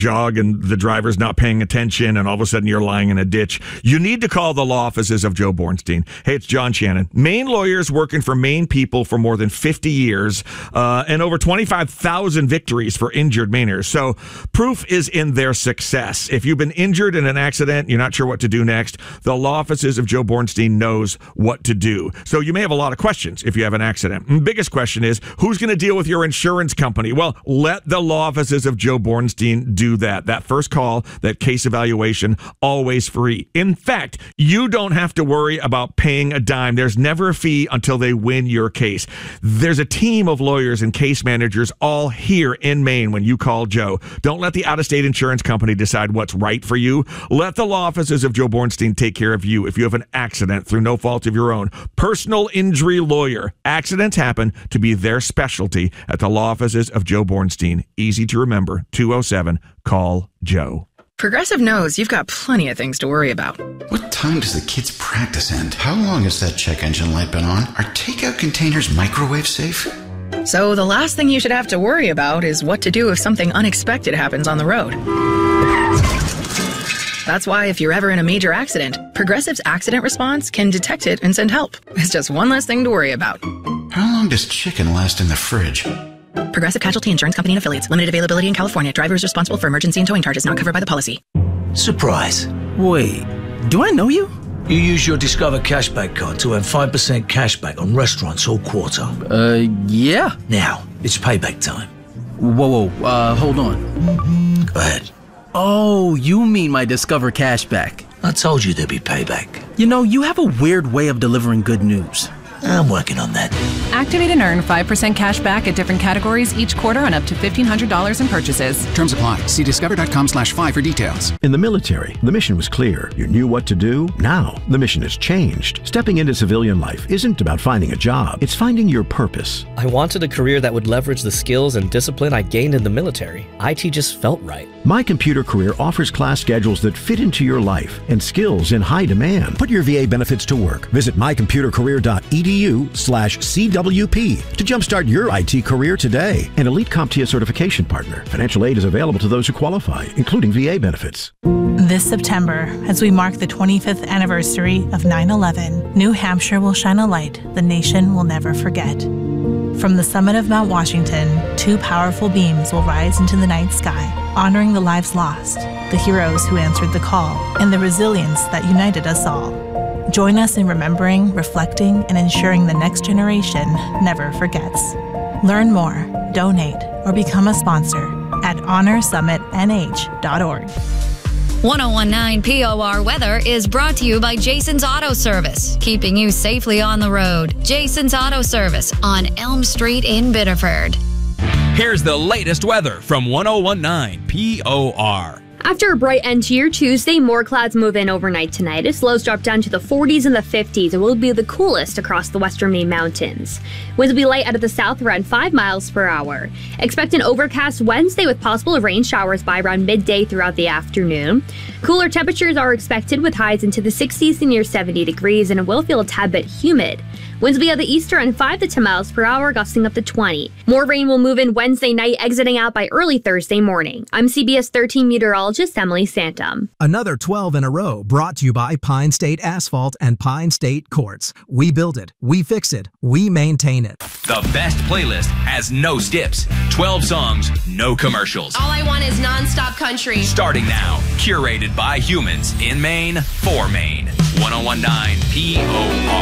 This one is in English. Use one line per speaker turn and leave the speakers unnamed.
jog and the driver's not paying attention and all of a sudden you're lying in a ditch, you need to call the law offices of Joe Bornstein. Hey, it's John Shannon. Maine lawyers working for Maine people for more than 50 years and over 25,000 victories for injured Mainers. So proof is in their success. If you've been injured in an accident, you're not sure what to do next, the law offices of Joe Bornstein knows what to do. So you may have a lot of questions if you have an accident. The biggest question is, who's going to deal with your insurance company? Well, let the law offices of Joe Bornstein do that. That first call, that case evaluation, always free. In fact, you don't have to worry about paying a dime. There's never a fee until they win your case. There's a team of lawyers and case managers all here in Maine when you call Joe. Don't let the out-of-state insurance company decide what's right for you. Let the law offices of Joe Bornstein take care of you if you have an accident through no fault of your own. Personal injury lawyer. Accidents happen to be their specialty at the law offices of Joe Bornstein. Easy to remember. 207. Call Joe.
Progressive knows you've got plenty of things to worry about.
What time does the kids' practice end? How long has that check engine light been on? Are takeout containers microwave safe?
So the last thing you should have to worry about is what to do if something unexpected happens on the road. That's why if you're ever in a major accident, Progressive's accident response can detect it and send help. It's just one less thing to worry about.
How long does chicken last in the fridge?
Progressive Casualty Insurance Company and Affiliates. Limited availability in California. Driver is responsible for emergency and towing charges not covered by the policy.
Surprise.
Wait, do I know you?
You use your Discover Cashback card to earn 5% cashback on restaurants all quarter.
Yeah.
Now, it's payback time.
Whoa, hold on.
Go ahead.
Oh, you mean my Discover Cashback.
I told you there'd be payback.
You know, you have a weird way of delivering good news.
I'm working on that.
Activate and earn 5% cash back at different categories each quarter on up to $1,500 in purchases.
Terms apply. See discover.com/5 for details.
In the military, the mission was clear. You knew what to do. Now, the mission has changed. Stepping into civilian life isn't about finding a job. It's finding your purpose.
I wanted a career that would leverage the skills and discipline I gained in the military. IT just felt right.
My Computer Career offers class schedules that fit into your life and skills in high demand. Put your VA benefits to work. Visit mycomputercareer.edu/CWP to jumpstart your IT career today. An Elite CompTIA certification partner. Financial aid is available to those who qualify, including VA benefits.
This September, as we mark the 25th anniversary of 9/11, New Hampshire will shine a light the nation will never forget. From the summit of Mount Washington, two powerful beams will rise into the night sky, honoring the lives lost, the heroes who answered the call, and the resilience that united us all. Join us in remembering, reflecting, and ensuring the next generation never forgets. Learn more, donate, or become a sponsor at honorsummitnh.org.
1019 POR Weather is brought to you by Jason's Auto Service, keeping you safely on the road. Jason's Auto Service on Elm Street in Biddeford.
Here's the latest weather from 1019 POR.
After a bright end to your Tuesday, more clouds move in overnight tonight as lows drop down to the 40s and the 50s. It will be the coolest across the western Maine mountains. Winds will be light out of the south around 5 miles per hour. Expect an overcast Wednesday with possible rain showers by around midday throughout the afternoon. Cooler temperatures are expected with highs into the 60s to near 70 degrees, and it will feel a tad bit humid. Winds will be out the east around 5 to 10 miles per hour, gusting up to 20. More rain will move in Wednesday night, exiting out by early Thursday morning. I'm CBS 13 meteorologist Emily Santum.
Another 12 in a row brought to you by Pine State Asphalt and Pine State Quartz. We build it, we fix it, we maintain it.
The best playlist has no skips. 12 songs, no commercials.
All I want is non-stop country.
Starting now, curated by humans in Maine for Maine. 1019 POR.